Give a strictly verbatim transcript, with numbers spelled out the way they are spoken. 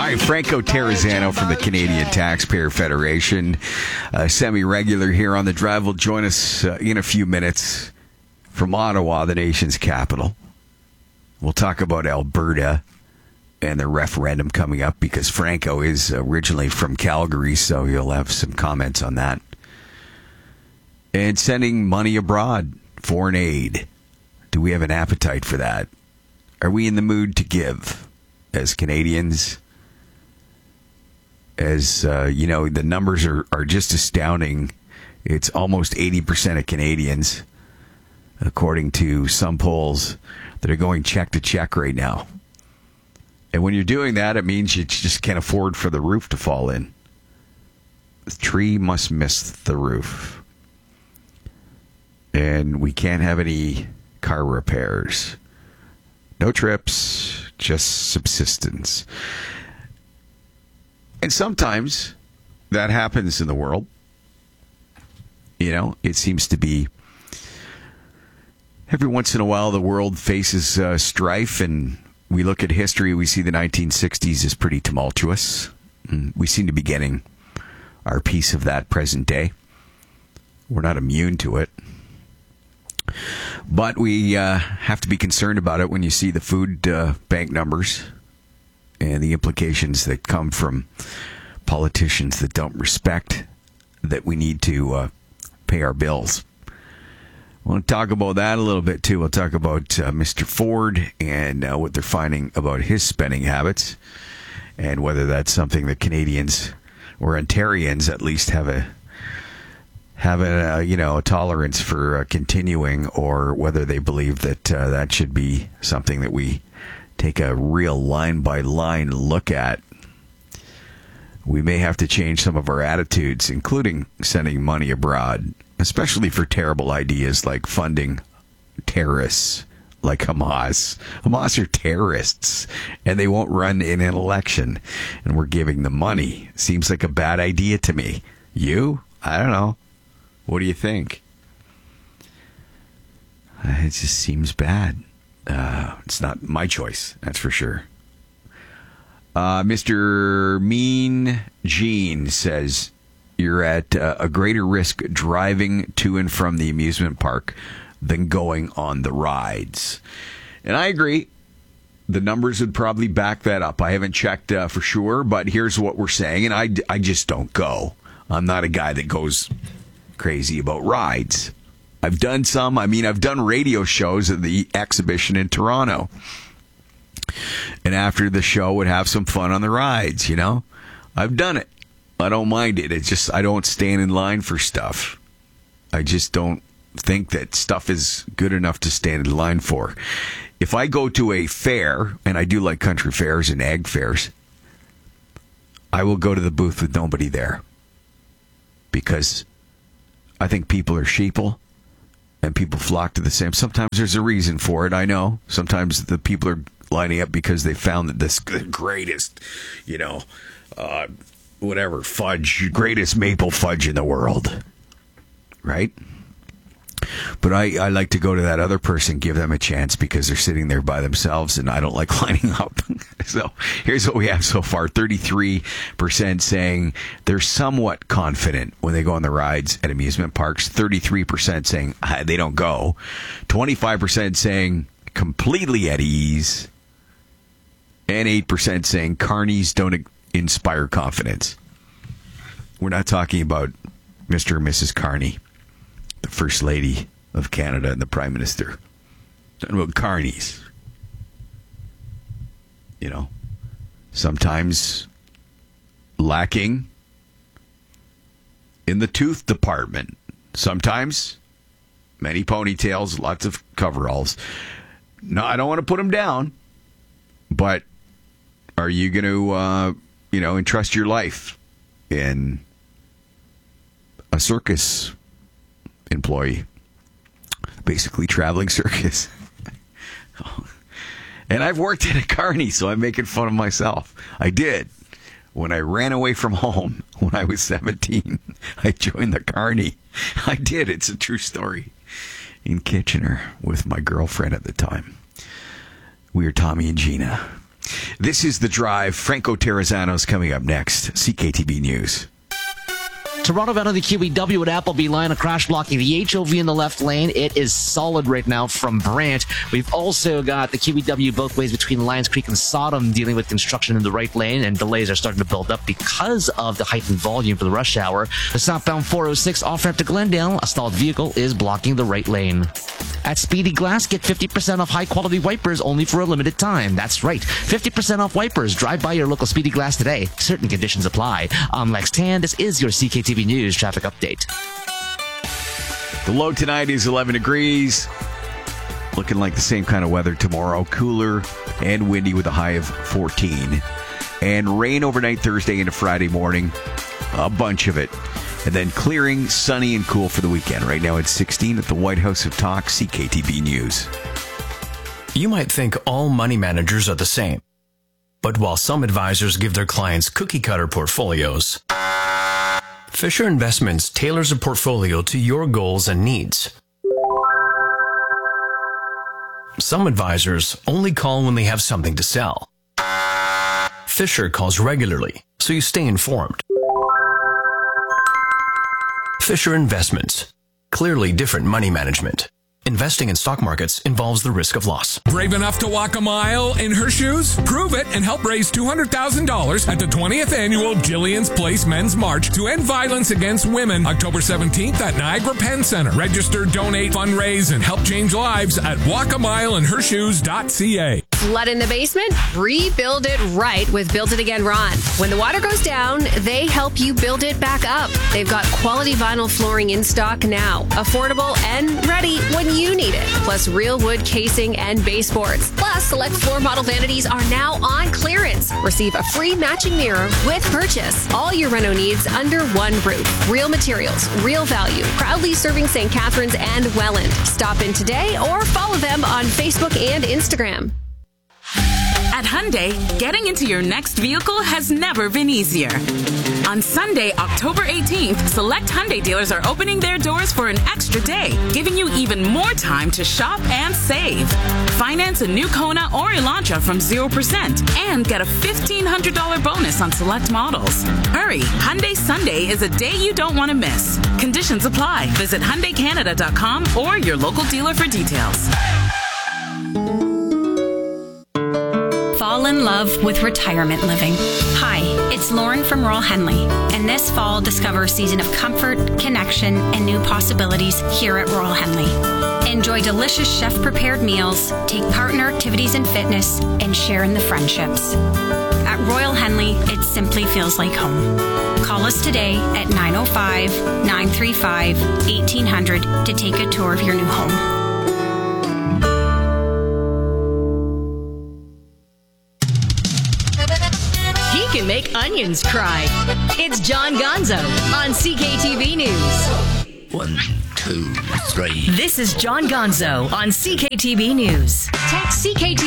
Hi, Franco Terrazzano from the Canadian Taxpayer Federation. Uh, semi-regular here on The Drive will join us uh, in a few minutes from Ottawa, the nation's capital. We'll talk about Alberta and the referendum coming up because Franco is originally from Calgary, so he'll have some comments on that. And sending money abroad, foreign aid. Do we have an appetite for that? Are we in the mood to give as Canadians? As, uh, you know, the numbers are, are just astounding. It's almost eighty percent of Canadians, according to some polls, that are going check to check right now. And when you're doing that, it means you just can't afford for the roof to fall in. The tree must miss the roof. And we can't have any car repairs. No trips, just subsistence. And sometimes that happens in the world. You know, it seems to be every once in a while the world faces uh, strife, and we look at history, we see the nineteen sixties is pretty tumultuous. And we seem to be getting our piece of that present day. We're not immune to it. But we uh, have to be concerned about it when you see the food uh, bank numbers and the implications that come from politicians that don't respect that we need to uh, pay our bills. We'll talk about that a little bit, too. We'll talk about uh, Mister Ford and uh, what they're finding about his spending habits and whether that's something that Canadians or Ontarians at least have a have a, uh, you know, a tolerance for uh, continuing, or whether they believe that uh, that should be something that we take a real line-by-line look at. We may have to change some of our attitudes, including sending money abroad, especially for terrible ideas like funding terrorists like Hamas. Hamas are terrorists, and they won't run in an election, and we're giving them money. Seems like a bad idea to me. You? I don't know. What do you think? It just seems bad. Uh, it's not my choice, that's for sure. Uh, Mister Mean Gene says, you're at uh, a greater risk driving to and from the amusement park than going on the rides. And I agree. The numbers would probably back that up. I haven't checked uh, for sure, but here's what we're saying, and I, I just don't go. I'm not a guy that goes crazy about rides. I've done some. I mean, I've done radio shows at the exhibition in Toronto. And after the show, would have some fun on the rides, you know? I've done it. I don't mind it. It's just I don't stand in line for stuff. I just don't think that stuff is good enough to stand in line for. If I go to a fair, and I do like country fairs and ag fairs, I will go to the booth with nobody there. Because I think people are sheeple. And people flock to the same. Sometimes there's a reason for it, I know. Sometimes the people are lining up because they found that this the greatest, you know, uh, whatever, fudge, greatest maple fudge in the world. Right? But I, I like to go to that other person, give them a chance because they're sitting there by themselves and I don't like lining up. So here's what we have so far. thirty-three percent saying they're somewhat confident when they go on the rides at amusement parks. thirty-three percent saying uh, they don't go. twenty-five percent saying completely at ease. And eight percent saying carnies don't inspire confidence. We're not talking about Mister and Missus Carney, the First Lady of Canada and the Prime Minister. Talking about carnies. You know, sometimes lacking in the tooth department. Sometimes many ponytails, lots of coveralls. No, I don't want to put them down, but are you going to, uh, you know, entrust your life in a circus employee, basically traveling circus? And I've worked at a carny, so I'm making fun of myself. I did. When I ran away from home when I was seventeen, I joined the carny. I did. It's a true story. In Kitchener with my girlfriend at the time. We were Tommy and Gina. This is The Drive. Franco Terrazzano's coming up next. C K T B News. Toronto out of the Q E W at Appleby line, a crash blocking the H O V in the left lane. It is solid right now from Brant. We've also got the Q E W both ways between Lions Creek and Sodom dealing with construction in the right lane, and delays are starting to build up because of the heightened volume for the rush hour. The southbound four oh six off-ramp to Glendale, a stalled vehicle is blocking the right lane. At Speedy Glass, get fifty percent off high-quality wipers only for a limited time. That's right, fifty percent off wipers. Drive by your local Speedy Glass today. Certain conditions apply. I'm Lex Tan. This is your C K T V News traffic update. The low tonight is eleven degrees. Looking like the same kind of weather tomorrow. Cooler and windy with a high of fourteen. And rain overnight Thursday into Friday morning. A bunch of it. And then clearing, sunny, and cool for the weekend. Right now it's sixteen at the White House of Talk, C K T B News. You might think all money managers are the same. But while some advisors give their clients cookie-cutter portfolios, Fisher Investments tailors a portfolio to your goals and needs. Some advisors only call when they have something to sell. Fisher calls regularly, so you stay informed. Fisher Investments. Clearly different money management. Investing in stock markets involves the risk of loss. Brave enough to walk a mile in her shoes? Prove it and help raise two hundred thousand dollars at the twentieth Annual Jillian's Place Men's March to End Violence Against Women, October seventeenth at Niagara Penn Center. Register, donate, fundraise, and help change lives at walk a mile in her shoes dot c a. Flood in the basement? Rebuild it right with Build It Again Ron. When the water goes down, they help you build it back up. They've got quality vinyl flooring in stock now, affordable and ready when you need it. Plus real wood casing and baseboards. Plus, select floor model vanities are now on clearance. Receive a free matching mirror with purchase. All your reno needs under one roof. Real materials, real value. Proudly serving Saint Catharines and Welland. Stop in today or follow them on Facebook and Instagram. At Hyundai, getting into your next vehicle has never been easier. On Sunday, October eighteenth, select Hyundai dealers are opening their doors for an extra day, giving you even more time to shop and save. Finance a new Kona or Elantra from zero percent and get a fifteen hundred dollars bonus on select models. Hurry, Hyundai Sunday is a day you don't want to miss. Conditions apply. Visit Hyundai Canada dot com or your local dealer for details. Fall in love with retirement living. Hi, it's Lauren from Royal Henley, and this fall discover a season of comfort, connection, and new possibilities here at Royal Henley. Enjoy delicious chef-prepared meals, take part in our activities and fitness, and share in the friendships. At Royal Henley, it simply feels like home. Call us today at nine oh five, nine three five, eighteen hundred to take a tour of your new home. Can make onions cry. It's John Gonzo on C K T V News. One, two, three. This is John Gonzo on C K T V News. Text C K T V